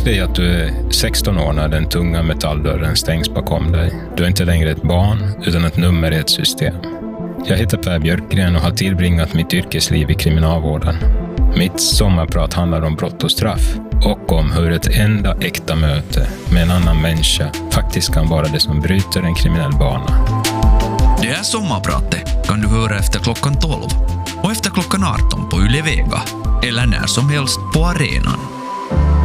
Tänk dig att du är 16 år när den tunga metalldörren stängs bakom dig. Du är inte längre ett barn utan ett nummer i ett system. Jag heter Per Björkgren och har tillbringat mitt yrkesliv i kriminalvården. Mitt sommarprat handlar om brott och straff och om hur ett enda äkta möte med en annan människa faktiskt kan vara det som bryter en kriminell bana. Det här sommarpratet kan du höra efter klockan 12 och efter klockan 18 på Yle Vega eller när som helst på arenan.